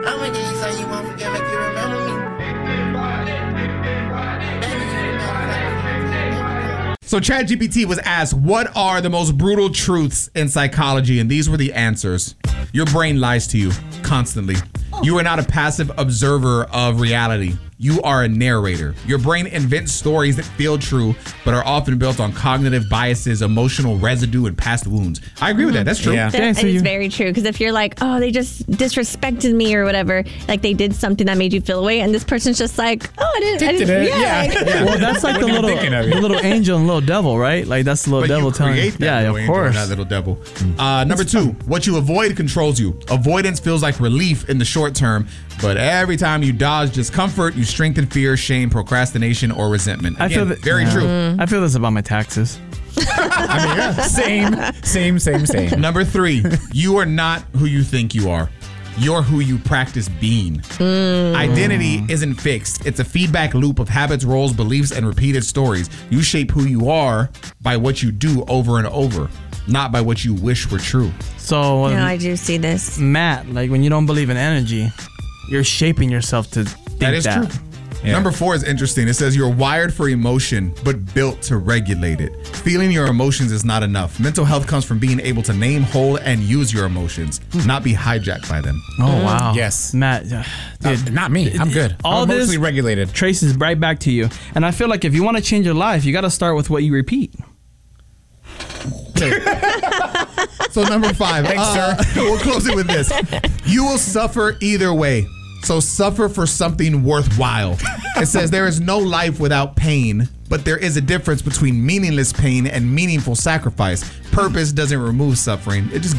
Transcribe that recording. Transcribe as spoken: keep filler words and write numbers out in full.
I'ma give you something you won't forget, make you remember me. So ChatGPT was asked, what are the most brutal truths in psychology? And these were the answers. Your brain lies to you constantly. You are not a passive observer of reality. You are a narrator. Your brain invents stories that feel true, but are often built on cognitive biases, emotional residue, and past wounds. I agree with that. That's true. Yeah. That so is you- very true. Because if you're like, oh, they just disrespected me or whatever, like they did something that made you feel away, and this person's just like, oh, I didn't. I Did didn't it. yeah. Yeah. like- Yeah. Well, that's like the Wasn't little, thinking of it. the little angel and little devil, right? Like that's the little But devil you telling. create that Yeah, little of angel and course. that little devil. Uh, number two, what you avoid controls you. Avoidance feels like relief in the short term, but every time you dodge discomfort, you strengthen fear, shame, procrastination, or resentment. I Again, feel that, very yeah. true. I feel this about my taxes. I mean, yeah. Same, same, same, same. Number three, you are not who you think you are. You're who you practice being. Identity isn't fixed. It's a feedback loop of habits, roles, beliefs, and repeated stories. You shape who you are by what you do over and over, not by what you wish were true. So, No, um, I do see this. Matt, like when you don't believe in energy, you're shaping yourself to think That is true. Yeah. Number four is interesting. It says you're wired for emotion, but built to regulate it. Feeling your emotions is not enough. Mental health comes from being able to name, hold, and use your emotions, not be hijacked by them. Oh wow. Yes. Matt, uh, Uh, dude, not me. I'm good. all I'm this- emotionally regulated. traces right back to you. And I feel like if you want to change your life, you got to start with what you repeat. So number five, Thanks, uh, we'll close it with this. You will suffer either way. So suffer for something worthwhile. It says there is no life without pain, but there is a difference between meaningless pain and meaningful sacrifice. Purpose doesn't remove suffering. It just